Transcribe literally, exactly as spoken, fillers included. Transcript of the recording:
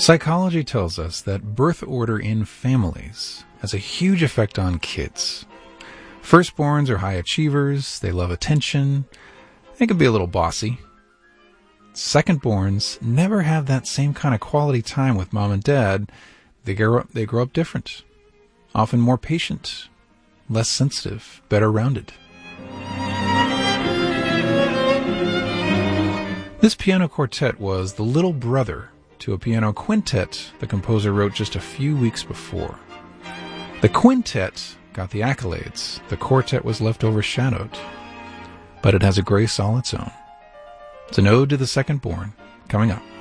Psychology tells us that birth order in families has a huge effect on kids. Firstborns are high achievers, they love attention, they can be a little bossy. Secondborns never have that same kind of quality time with mom and dad. They grow up, they grow up different, often more patient, less sensitive, better rounded. This piano quartet was the little brother to a piano quintet the composer wrote just a few weeks before. The quintet got the accolades. The quartet was left overshadowed. But it has a grace all its own. It's an ode to the second born, coming up.